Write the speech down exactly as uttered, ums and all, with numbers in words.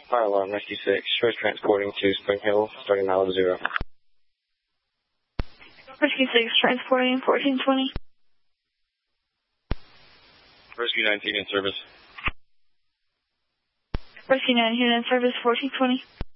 Fire alarm, Rescue six. Shows transporting to Spring Hill, starting now at zero. Rescue six, transporting fourteen twenty. Rescue nineteen in service. Rescue nine here in service, fourteen twenty.